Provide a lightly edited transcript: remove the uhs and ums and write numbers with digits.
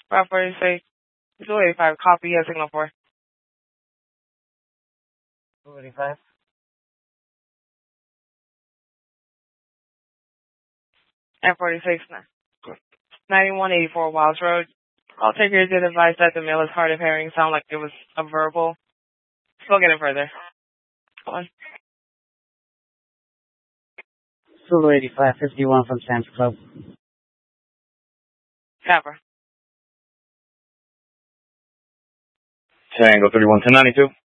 Route 46, 285, copy, you have signal 4. 285. And 46, 9184 Wiles Road. All takers did advise that the mail is hard of hearing, sound like it was a verbal. Still getting further. Go on. Zulu 85, 51 from Sam's Club. Capper. Tango 31, 1092.